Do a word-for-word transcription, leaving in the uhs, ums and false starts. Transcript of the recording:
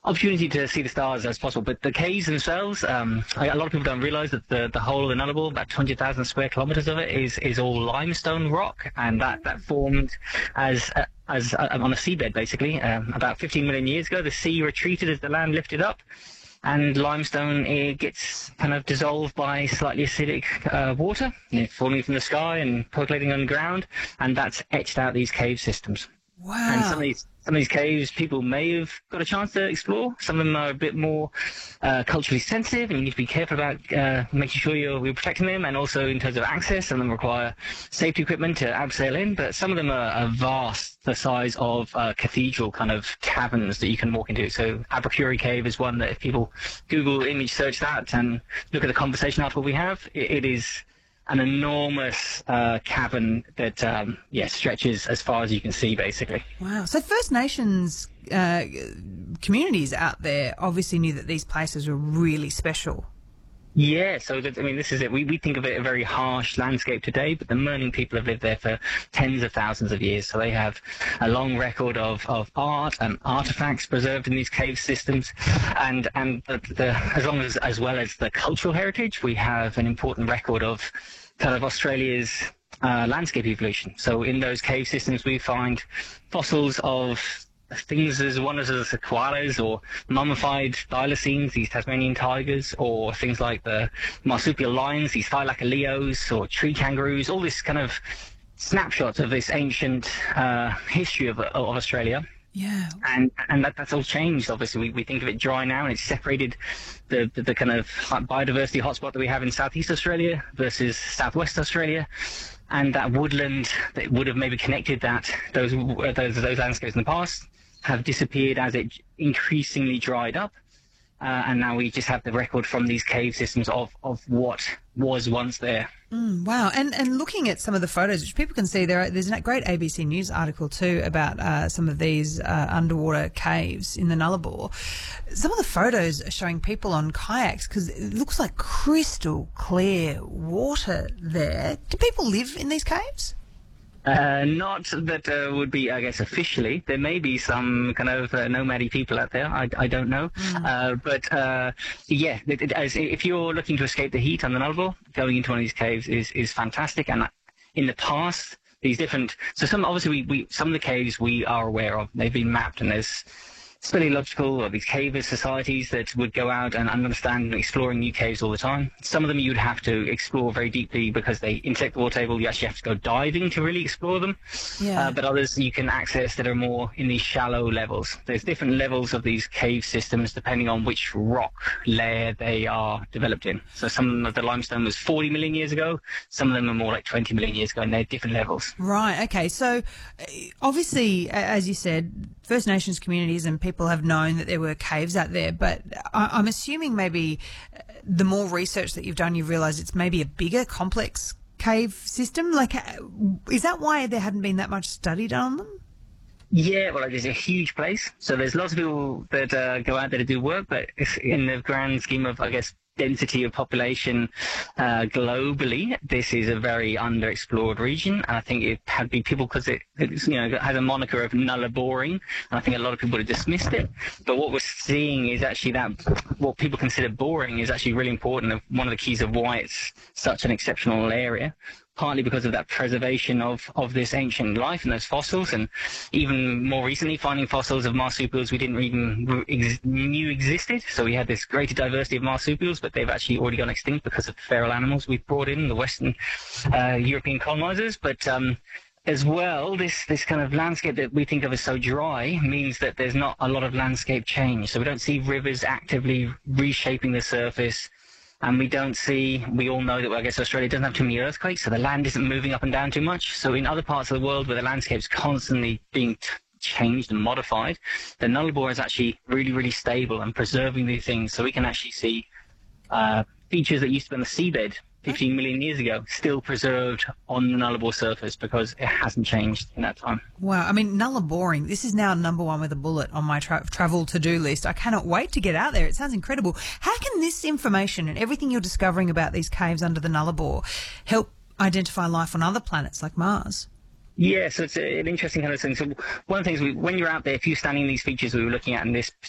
opportunity to see the stars as possible. But the caves themselves, um, a lot of people don't realise that the, the whole of the Nullarbor, about two hundred thousand square kilometres of it, is is all limestone rock, and that, that formed as uh, as uh, on a seabed basically. Um, about fifteen million years ago, the sea retreated as the land lifted up, and limestone it gets kind of dissolved by slightly acidic uh, water, you know, falling from the sky and percolating on the ground, and that's etched out these cave systems. Wow. And some of these some of these caves people may have got a chance to explore. Some of them are a bit more uh, culturally sensitive, and you need to be careful about uh, making sure you're, you're protecting them, and also in terms of access, some of them require safety equipment to abseil in, but some of them are, are vast, the size of uh, cathedral kind of caverns that you can walk into. So Abercrombie Cave is one that if people Google image search that and look at the conversation article we have, it, it is an enormous uh, cavern that, um, yeah, stretches as far as you can see, basically. Wow. So First Nations uh, communities out there obviously knew that these places were really special. Yeah, so that, I mean, this is it. We, we think of it a very harsh landscape today, but the Mirning people have lived there for tens of thousands of years. So they have a long record of, of art and artifacts preserved in these cave systems. And, and the, the, as long as, as well as the cultural heritage, we have an important record of kind of Australia's uh, landscape evolution. So in those cave systems, we find fossils of things as one as the koalas, or mummified thylacines, these Tasmanian tigers, or things like the marsupial lions, these thylacoleos, or tree kangaroos, all this kind of snapshots of this ancient uh, history of, of Australia. Yeah. And and that, that's all changed, obviously. We, we think of it dry now, and it's separated the, the, the kind of biodiversity hotspot that we have in Southeast Australia versus Southwest Australia. And that woodland that would have maybe connected that those those, those landscapes in the past have disappeared as it increasingly dried up. Uh, and now we just have the record from these cave systems of, of what was once there. Mm, wow. And and looking at some of the photos, which people can see, there are, there's a great A B C News article too about uh, some of these uh, underwater caves in the Nullarbor. Some of the photos are showing people on kayaks because it looks like crystal clear water there. Do people live in these caves? Uh, not that uh, would be, I guess, officially. There may be some kind of uh, nomadic people out there. I, I don't know. Mm. Uh, but, uh, yeah, it, it, as, if you're looking to escape the heat on the Nullarbor, going into one of these caves is, is fantastic. And in the past, these different... So some, obviously, we, we some of the caves we are aware of. They've been mapped, and there's speleological or these cavers societies that would go out and understand exploring new caves all the time. Some of them you'd have to explore very deeply because they intersect the water table. You actually have to go diving to really explore them. Yeah. Uh, but others you can access that are more in these shallow levels. There's different levels of these cave systems depending on which rock layer they are developed in. So some of the limestone was forty million years ago. Some of them are more like twenty million years ago, and they're different levels. Right. Okay. So uh, obviously, as you said, First Nations communities and people have known that there were caves out there, but I, I'm assuming maybe the more research that you've done, you've realised it's maybe a bigger, complex cave system. Like, is that why there hadn't been that much study done on them? Yeah, well, it's a huge place, so there's lots of people that uh, go out there to do work, but in the grand scheme of, I guess, density of population uh, globally, this is a very underexplored region, and I think it had been people because it, it's, you know, has a moniker of Nullaboring, and I think a lot of people have dismissed it. But what we're seeing is actually that what people consider boring is actually really important, and one of the keys of why it's such an exceptional area. Partly because of that preservation of, of this ancient life and those fossils, and even more recently finding fossils of marsupials we didn't even ex knew existed. So we had this greater diversity of marsupials, but they've actually already gone extinct because of feral animals we've brought in, the Western uh, European colonizers. But um, as well, this, this kind of landscape that we think of as so dry means that there's not a lot of landscape change. So we don't see rivers actively reshaping the surface. And we don't see, we all know that, well, I guess Australia doesn't have too many earthquakes, so the land isn't moving up and down too much. So in other parts of the world where the landscape's constantly being t changed and modified, the Nullarbor is actually really, really stable and preserving these things. So we can actually see uh, features that used to be on the seabed fifteen million years ago still preserved on the Nullarbor surface because it hasn't changed in that time. Wow. I mean, Nullaboring, this is now number one with a bullet on my tra travel to-do list. I cannot wait to get out there. It sounds incredible. How can this information and everything you're discovering about these caves under the Nullarbor help identify life on other planets like Mars? Yeah, so it's a, an interesting kind of thing. So one of the things, we, when you're out there, if you're standing in these features we were looking at in this